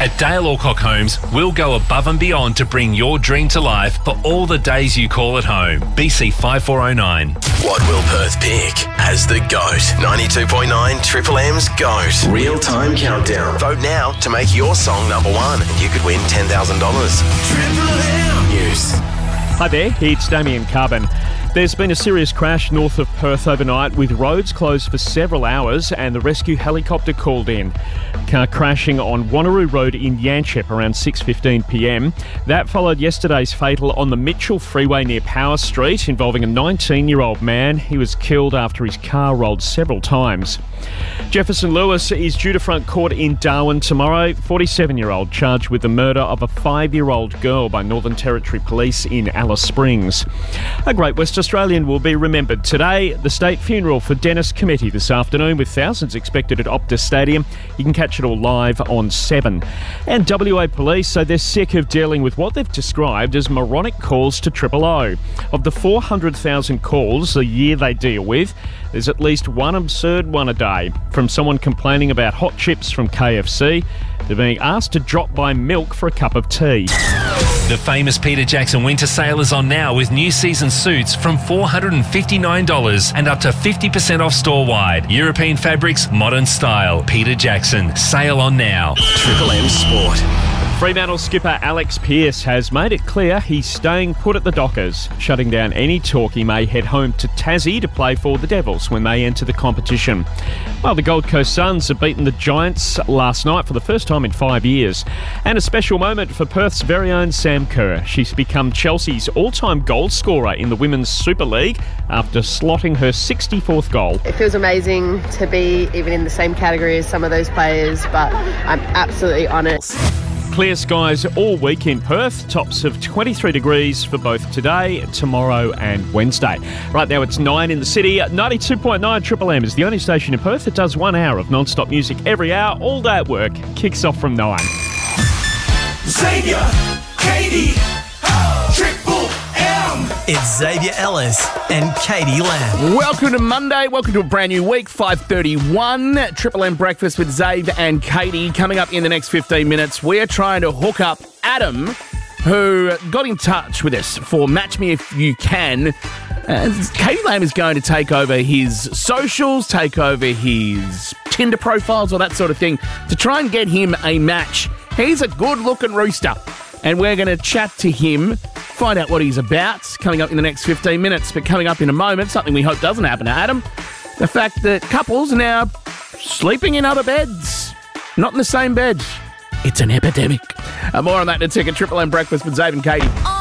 At Dale Alcock Homes, we'll go above and beyond to bring your dream to life for all the days you call it home. BC 5409. What will Perth pick as the GOAT? 92.9 Triple M's GOAT. Real-time countdown. Vote now to make your song number one and you could win $10,000. Triple M News. Hi there, it's Damien Carbon. There's been a serious crash north of Perth overnight with roads closed for several hours and the rescue helicopter called in. Car crashing on Wanneroo Road in Yanchep around 6:15pm. That followed yesterday's fatal on the Mitchell Freeway near Power Street involving a 19-year-old man. He was killed after his car rolled several times. Jefferson Lewis is due to front court in Darwin tomorrow. 47-year-old charged with the murder of a 5-year-old girl by Northern Territory Police in Alice Springs. A great West Australian will be remembered today. The state funeral for Dennis Cometti this afternoon with thousands expected at Optus Stadium. You can catch it all live on 7. And WA Police say they're sick of dealing with what they've described as moronic calls to Triple O. Of the 400,000 calls a year they deal with, there's at least one absurd one a day. From someone complaining about hot chips from KFC to being asked to drop by milk for a cup of tea. The famous Peter Jackson winter sale is on now with new season suits from $459 and up to 50% off store-wide. European fabrics, modern style. Peter Jackson. Sale on now. Triple M Sport. Fremantle skipper Alex Pearce has made it clear he's staying put at the Dockers, shutting down any talk he may head home to Tassie to play for the Devils when they enter the competition. Well, the Gold Coast Suns have beaten the Giants last night for the first time in 5 years. And a special moment for Perth's very own Sam Kerr. She's become Chelsea's all-time goal scorer in the Women's Super League after slotting her 64th goal. It feels amazing to be even in the same category as some of those players, but I'm absolutely honoured. Clear skies all week in Perth, tops of 23 degrees for both today, tomorrow and Wednesday. Right now it's 9 in the city. 92.9 Triple M is the only station in Perth that does 1 hour of non-stop music every hour, all day at work. Kicks off from 9. Xavier, Katie, Triple M. It's Xavier Ellis and Katie Lamb. Welcome to Monday. Welcome to a brand new week, 5:31. Triple M Breakfast with Xav and Katie. Coming up in the next 15 minutes, we're trying to hook up Adam, who got in touch with us for Match Me If You Can. Katie Lamb is going to take over his socials, take over his Tinder profiles, all that sort of thing, to try and get him a match. He's a good-looking rooster, and we're going to chat to him, find out what he's about, coming up in the next 15 minutes. But coming up in a moment, something we hope doesn't happen to Adam, the fact that couples are now sleeping in other beds, not in the same bed. It's an epidemic. More on that in a second. Triple M Breakfast with Xav and Katie.